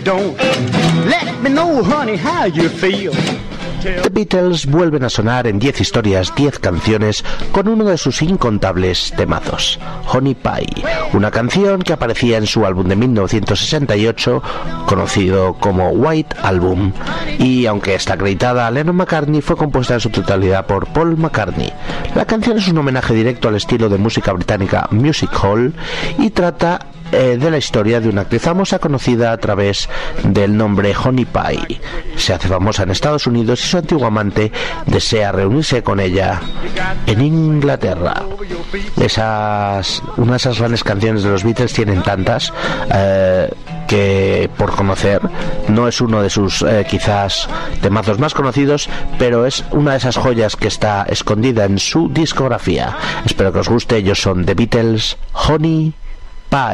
Don't let me know, honey, how you feel. The Beatles vuelven a sonar en 10 historias, 10 canciones, con uno de sus incontables temazos, Honey Pie, una canción que aparecía en su álbum de 1968, conocido como White Album, y aunque está acreditada a Lennon McCartney, fue compuesta en su totalidad por Paul McCartney. La canción es un homenaje directo al estilo de música británica music hall y trata de la historia de una actriz famosa conocida a través del nombre Honey Pie. Se hace famosa en Estados Unidos y su antiguo amante desea reunirse con ella en Inglaterra. Una de esas grandes canciones de los Beatles, tienen tantas que por conocer. No es uno de sus quizás temazos más conocidos, pero es una de esas joyas que está escondida en su discografía. Espero que os guste. Ellos son The Beatles, Honey